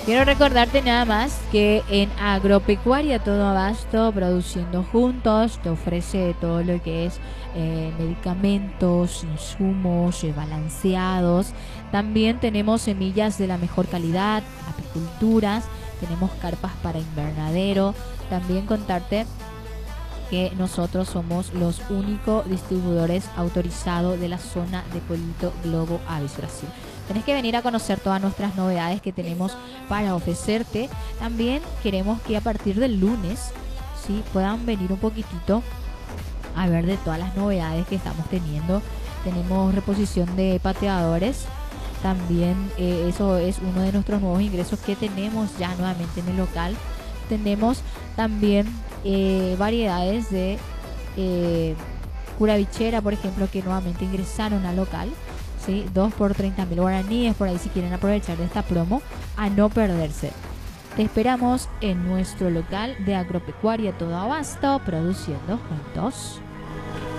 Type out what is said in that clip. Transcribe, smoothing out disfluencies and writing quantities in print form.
Quiero recordarte nada más que en Agropecuaria Todo Abasto, produciendo juntos, te ofrece todo lo que es medicamentos, insumos balanceados. También tenemos semillas de la mejor calidad, apiculturas, tenemos carpas para invernadero. También contarte que nosotros somos los únicos distribuidores autorizados de la zona de Polito Globo Avis Brasil. Tenés que venir a conocer todas nuestras novedades que tenemos para ofrecerte. También queremos que a partir del lunes, ¿sí?, puedan venir un poquitito a ver de todas las novedades que estamos teniendo. Tenemos reposición de pateadores. También eso es uno de nuestros nuevos ingresos que tenemos ya nuevamente en el local. Tenemos también variedades de curavichera, por ejemplo, que nuevamente ingresaron al local, ¿sí? 2 por 30.000 guaraníes, por ahí si quieren aprovechar de esta promo, a no perderse. Te esperamos en nuestro local de Agropecuaria Todo Abasto, produciendo juntos.